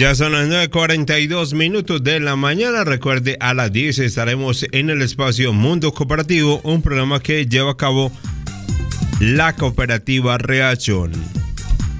Ya son las 9:42 de la mañana. Recuerde, a las 10 estaremos en el espacio Mundo Cooperativo, un programa que lleva a cabo la Cooperativa Reacción.